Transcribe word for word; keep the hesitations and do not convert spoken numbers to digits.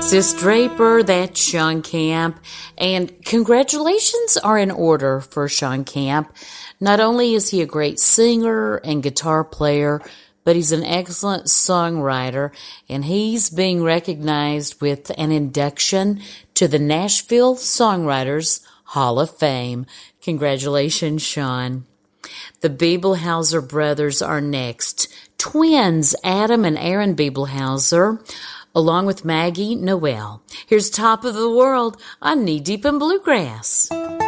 Sis Draper, that's Shawn Camp, and congratulations are in order for Shawn Camp. Not only is he a great singer and guitar player, but he's an excellent songwriter, and he's being recognized with an induction to the Nashville Songwriters Hall of Fame. Congratulations, Shawn. The Bibelhauser brothers are next. Twins, Adam and Aaron Bibelhauser, along with Maggie Noel. Here's Top of the World on Knee Deep in Bluegrass.